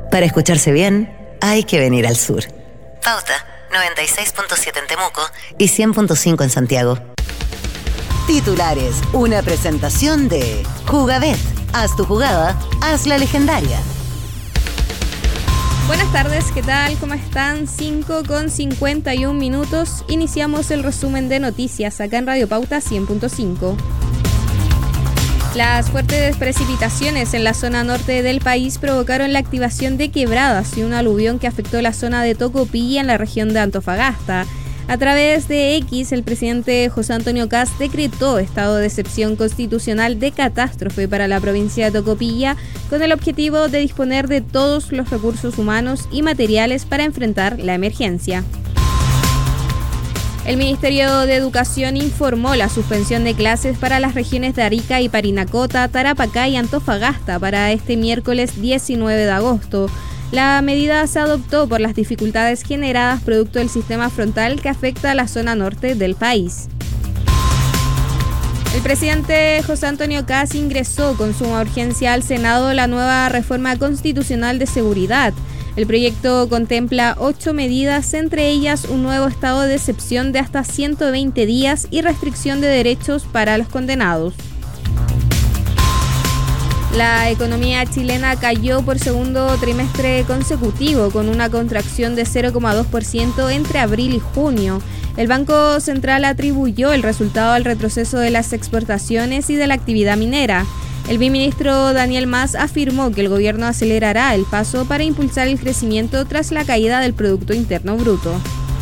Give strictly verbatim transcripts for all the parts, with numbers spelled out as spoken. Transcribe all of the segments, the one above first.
Para escucharse bien, hay que venir al sur. Pauta, noventa y seis punto siete en Temuco y cien punto cinco en Santiago. Titulares, una presentación de Jugabet. Haz tu jugada, haz la legendaria. Buenas tardes, ¿qué tal? ¿Cómo están? cinco con cincuenta y un minutos. Iniciamos el resumen de noticias acá en Radio Pauta cien punto cinco. Las fuertes precipitaciones en la zona norte del país provocaron la activación de quebradas y un aluvión que afectó la zona de Tocopilla en la región de Antofagasta. A través de X, el presidente José Antonio Kast decretó estado de excepción constitucional de catástrofe para la provincia de Tocopilla con el objetivo de disponer de todos los recursos humanos y materiales para enfrentar la emergencia. El Ministerio de Educación informó la suspensión de clases para las regiones de Arica y Parinacota, Tarapacá y Antofagasta para este miércoles diecinueve de agosto. La medida se adoptó por las dificultades generadas producto del sistema frontal que afecta a la zona norte del país. El presidente José Antonio Kast ingresó con suma urgencia al Senado la nueva reforma constitucional de seguridad. El proyecto contempla ocho medidas, entre ellas un nuevo estado de excepción de hasta ciento veinte días y restricción de derechos para los condenados. La economía chilena cayó por segundo trimestre consecutivo con una contracción de cero coma dos por ciento entre abril y junio. El Banco Central atribuyó el resultado al retroceso de las exportaciones y de la actividad minera. El viceministro Daniel Mas afirmó que el gobierno acelerará el paso para impulsar el crecimiento tras la caída del Producto Interno Bruto.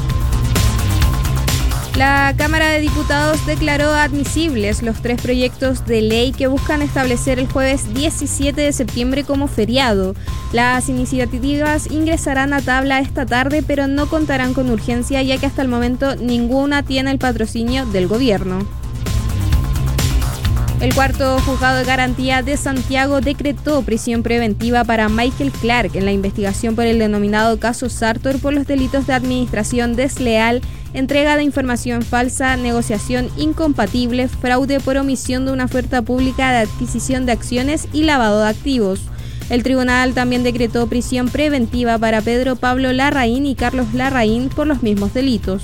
La Cámara de Diputados declaró admisibles los tres proyectos de ley que buscan establecer el jueves diecisiete de septiembre como feriado. Las iniciativas ingresarán a tabla esta tarde, pero no contarán con urgencia, ya que hasta el momento ninguna tiene el patrocinio del gobierno. El cuarto juzgado de garantía de Santiago decretó prisión preventiva para Michael Clark en la investigación por el denominado caso Sartor por los delitos de administración desleal, entrega de información falsa, negociación incompatible, fraude por omisión de una oferta pública de adquisición de acciones y lavado de activos. El tribunal también decretó prisión preventiva para Pedro Pablo Larraín y Carlos Larraín por los mismos delitos.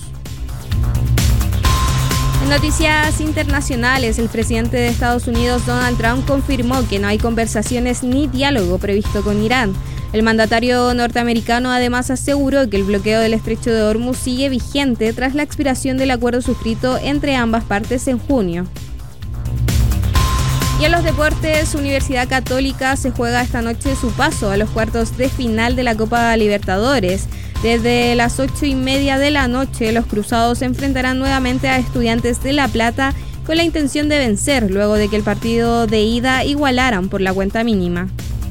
En noticias internacionales, el presidente de Estados Unidos, Donald Trump, confirmó que no hay conversaciones ni diálogo previsto con Irán. El mandatario norteamericano además aseguró que el bloqueo del estrecho de Hormuz sigue vigente tras la expiración del acuerdo suscrito entre ambas partes en junio. Y en los deportes, Universidad Católica se juega esta noche su paso a los cuartos de final de la Copa Libertadores. Desde las ocho y media de la noche, los cruzados se enfrentarán nuevamente a Estudiantes de La Plata con la intención de vencer luego de que el partido de ida igualaran por la cuenta mínima.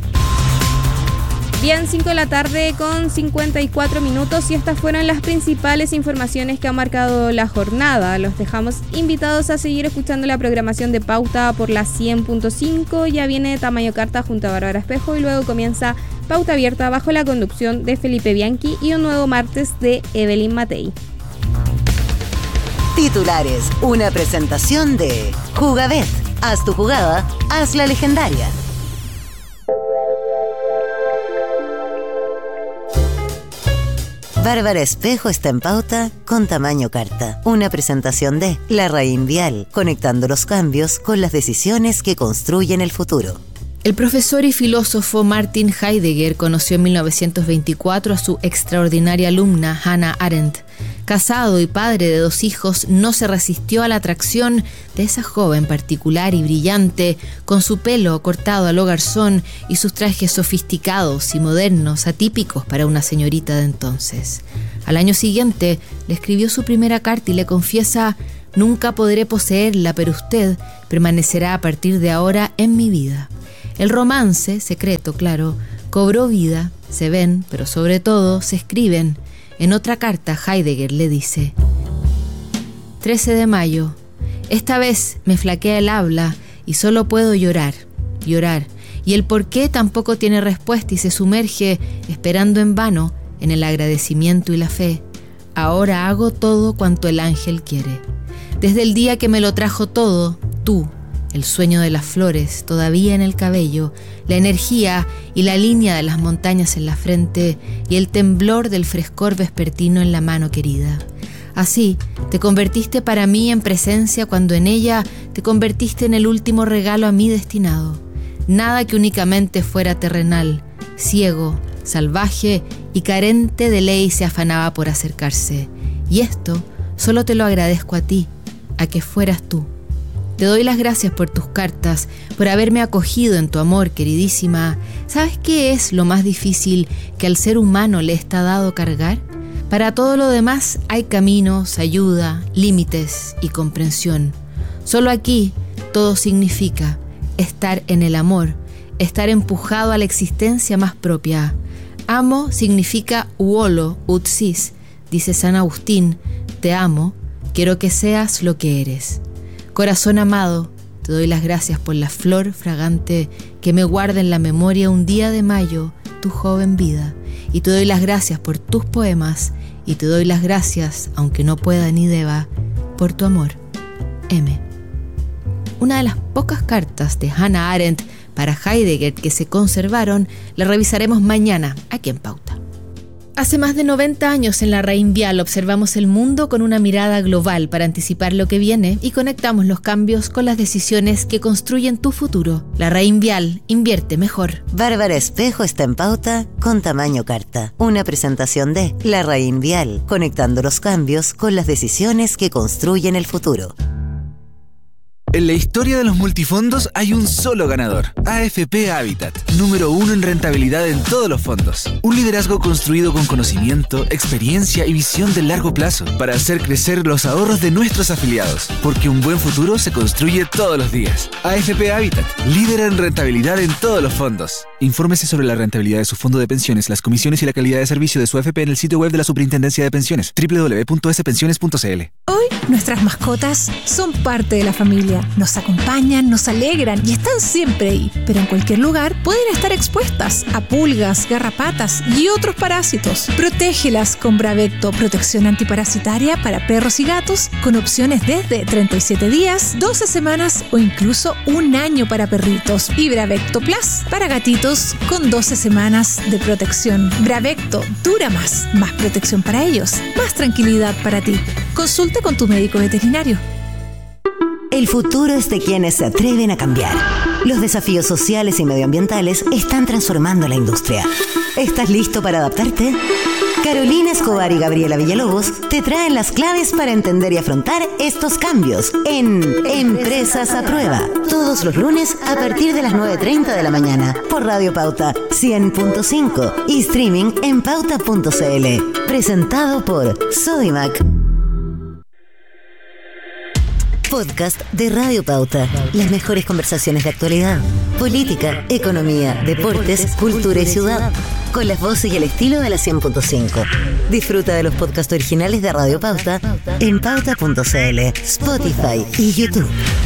Bien, cinco de la tarde con cincuenta y cuatro minutos y estas fueron las principales informaciones que han marcado la jornada. Los dejamos invitados a seguir escuchando la programación de Pauta por la cien punto cinco. Ya viene Tamayo Carta junto a Bárbara Espejo y luego comienza Pauta Abierta bajo la conducción de Felipe Bianchi y un nuevo martes de Evelyn Matei. Titulares, una presentación de Jugabet. Haz tu jugada, haz la legendaria. Bárbara Espejo está en Pauta con Tamaño Carta. Una presentación de Larraín Vial, conectando los cambios con las decisiones que construyen el futuro. El profesor y filósofo Martin Heidegger conoció en mil novecientos veinticuatro a su extraordinaria alumna Hannah Arendt. Casado y padre de dos hijos, no se resistió a la atracción de esa joven particular y brillante, con su pelo cortado a lo garzón y sus trajes sofisticados y modernos, atípicos para una señorita de entonces. Al año siguiente le escribió su primera carta y le confiesa: «Nunca podré poseerla, pero usted permanecerá a partir de ahora en mi vida». El romance, secreto, claro, cobró vida, se ven, pero sobre todo se escriben. En otra carta, Heidegger le dice: trece de mayo. Esta vez me flaquea el habla y solo puedo llorar, llorar. Y el por qué tampoco tiene respuesta y se sumerge, esperando en vano, en el agradecimiento y la fe. Ahora hago todo cuanto el ángel quiere. Desde el día que me lo trajo todo, tú, el sueño de las flores todavía en el cabello, la energía y la línea de las montañas en la frente y el temblor del frescor vespertino en la mano querida. Así, te convertiste para mí en presencia cuando en ella te convertiste en el último regalo a mí destinado. Nada que únicamente fuera terrenal, ciego, salvaje y carente de ley se afanaba por acercarse. Y esto solo te lo agradezco a ti, a que fueras tú. Te doy las gracias por tus cartas, por haberme acogido en tu amor, queridísima. ¿Sabes qué es lo más difícil que al ser humano le está dado cargar? Para todo lo demás hay caminos, ayuda, límites y comprensión. Solo aquí todo significa estar en el amor, estar empujado a la existencia más propia. Amo significa uolo, utsis, dice San Agustín. Te amo, quiero que seas lo que eres. Corazón amado, te doy las gracias por la flor fragante que me guarda en la memoria un día de mayo, tu joven vida. Y te doy las gracias por tus poemas, y te doy las gracias, aunque no pueda ni deba, por tu amor. M. Una de las pocas cartas de Hannah Arendt para Heidegger que se conservaron, la revisaremos mañana aquí en Pauta. Hace más de noventa años en la Reinvial observamos el mundo con una mirada global para anticipar lo que viene y conectamos los cambios con las decisiones que construyen tu futuro. La Reinvial invierte mejor. Bárbara Espejo está en Pauta con tamaño carta. Una presentación de La Reinvial, conectando los cambios con las decisiones que construyen el futuro. En la historia de los multifondos hay un solo ganador, A F P Habitat, número uno en rentabilidad en todos los fondos. Un liderazgo construido con conocimiento, experiencia y visión de largo plazo para hacer crecer los ahorros de nuestros afiliados, porque un buen futuro se construye todos los días. A F P Habitat, líder en rentabilidad en todos los fondos. Infórmese sobre la rentabilidad de su fondo de pensiones, las comisiones y la calidad de servicio de su A F P en el sitio web de la Superintendencia de Pensiones, doble u doble u doble u punto ese pensiones punto c l. Hoy nuestras mascotas son parte de la familia. Nos acompañan, nos alegran y están siempre ahí. Pero en cualquier lugar pueden estar expuestas a pulgas, garrapatas y otros parásitos. Protégelas con Bravecto, protección antiparasitaria para perros y gatos, con opciones desde treinta y siete días, doce semanas o incluso un año para perritos. Y Bravecto Plus para gatitos con doce semanas de protección. Bravecto dura más, más protección para ellos, más tranquilidad para ti. Consulta con tu médico veterinario. El futuro es de quienes se atreven a cambiar. Los desafíos sociales y medioambientales están transformando la industria. ¿Estás listo para adaptarte? Carolina Escobar y Gabriela Villalobos te traen las claves para entender y afrontar estos cambios en Empresas a Prueba. Todos los lunes a partir de las nueve treinta de la mañana por Radio Pauta cien punto cinco y streaming en pauta punto c l. Presentado por Sodimac. Podcast de Radio Pauta. Las mejores conversaciones de actualidad, política, economía, deportes, cultura y ciudad. Con las voces y el estilo de la cien punto cinco. Disfruta de los podcasts originales de Radio Pauta en pauta punto c l, Spotify y YouTube.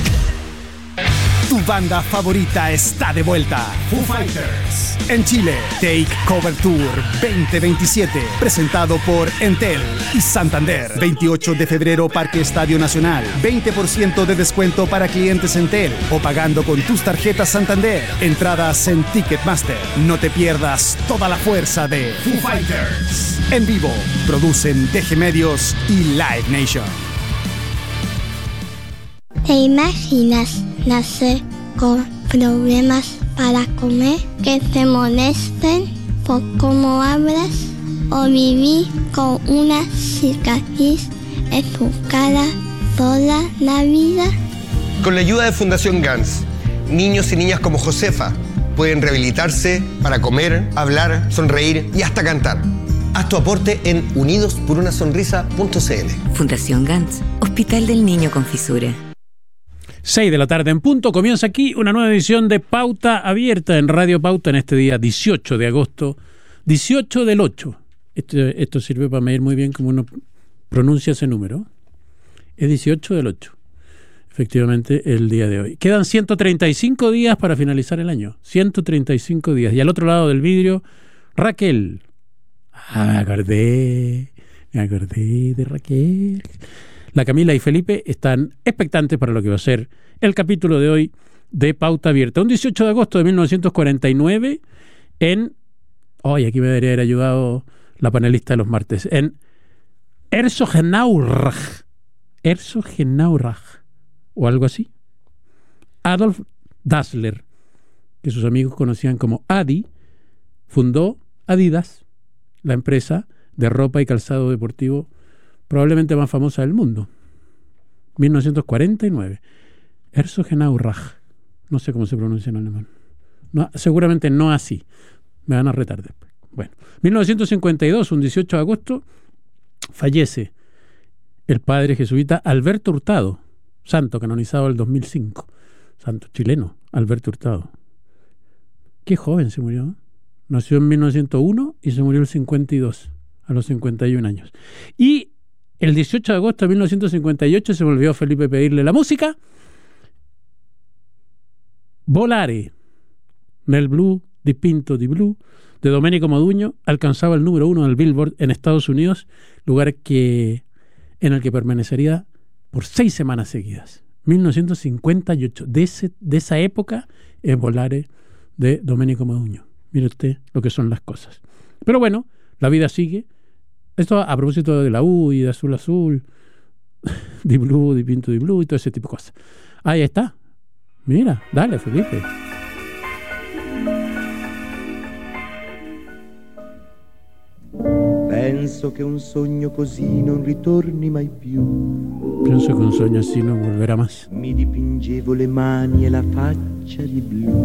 Tu banda favorita está de vuelta. Foo Fighters. En Chile, Take Cover Tour veinte veintisiete. Presentado por Entel y Santander. veintiocho de febrero, Parque Estadio Nacional. veinte por ciento de descuento para clientes Entel o pagando con tus tarjetas Santander. Entradas en Ticketmaster. No te pierdas toda la fuerza de Foo Fighters. En vivo, producen D G Medios y Live Nation. ¿Te imaginas nacer con problemas para comer, que te molesten por cómo hablas o vivir con una cicatriz en tu cara toda la vida? Con la ayuda de Fundación Gans, niños y niñas como Josefa pueden rehabilitarse para comer, hablar, sonreír y hasta cantar. Haz tu aporte en unidos por una sonrisa punto c l. Fundación Gans, Hospital del Niño con Fisura. seis de la tarde en punto, comienza aquí una nueva edición de Pauta Abierta en Radio Pauta en este día dieciocho de agosto, dieciocho del ocho. Esto, esto sirve para medir muy bien cómo uno pronuncia ese número. Es dieciocho del ocho, efectivamente, el día de hoy. Quedan ciento treinta y cinco días para finalizar el año, ciento treinta y cinco días. Y al otro lado del vidrio, Raquel. Ah, me acordé, me acordé de Raquel. la Camila y Felipe están expectantes para lo que va a ser el capítulo de hoy de Pauta Abierta. Un dieciocho de agosto de mil novecientos cuarenta y nueve en... Hoy aquí me debería haber ayudado la panelista de los martes. En Herzogenaurach. Herzogenaurach. O algo así. Adolf Dassler, que sus amigos conocían como Adi, fundó Adidas, la empresa de ropa y calzado deportivo probablemente más famosa del mundo. mil novecientos cuarenta y nueve. Herzogenaurach. No sé cómo se pronuncia en alemán. No, seguramente no así. Me van a retar después. Bueno, mil novecientos cincuenta y dos, un dieciocho de agosto, fallece el padre jesuita Alberto Hurtado, santo canonizado el dos mil cinco. Santo chileno, Alberto Hurtado. Qué joven se murió. Nació en mil novecientos uno y se murió el cincuenta y dos, a los cincuenta y un años. Y el dieciocho de agosto de mil novecientos cincuenta y ocho se volvió a Felipe pedirle la música. Volare, nel blu dipinto di blu, de Domenico Modugno, alcanzaba el número uno del Billboard en Estados Unidos, lugar que, en el que permanecería por seis semanas seguidas. mil novecientos cincuenta y ocho, de, ese, de esa época es Volare de Domenico Modugno. Mire usted lo que son las cosas. Pero bueno, la vida sigue. Esto a propósito de la U y de Azul Azul, di blu, di pinto di blu y todo ese tipo de cosas. Ahí está. Mira, dale, Felipe. Penso che un sogno così non ritorni mai più. Penso che un sogno así no volverá más. Mi dipingevo le mani e la faccia di blu.